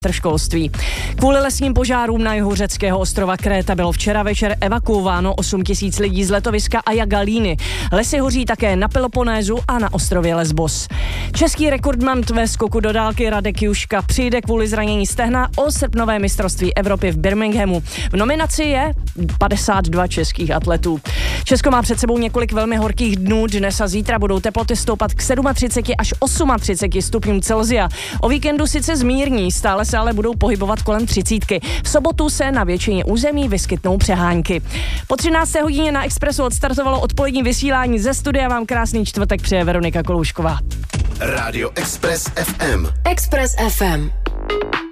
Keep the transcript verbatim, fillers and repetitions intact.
školství. Kvůli lesním požárům na jihu řeckého ostrova Kréta bylo včera večer evakuováno osm tisíc lidí z letoviska Ajagalíny. Lesy hoří také na Peloponézu a na ostrově Lesbos. Český rekordman ve skoku do dálky Radek Juška přijde kvůli zranění stehna o srpnové mistrovství Evropy v Birminghamu. V nominaci je padesát dva českých atletů. Česko má před sebou několik velmi horkých dnů. Dnes a zítra budou teploty stoupat k třiceti sedmi až třiceti osmi stupňům Celsia. O víkendu sice zmírní, stále se ale budou pohybovat kolem třicítky. V sobotu se na většině území vyskytnou přehánky. Po třinácté hodině na Expressu odstartovalo odpolední vysílání ze studia. Vám krásný čtvrtek přeje Veronika Koloušková. Rádio Express ef em. Express ef em.